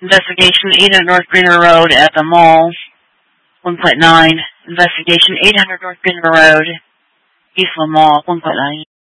Investigation 800 North Greener Road at the mall, 1.9. Investigation 800 North Greener Road, Eastland Mall, 1.9.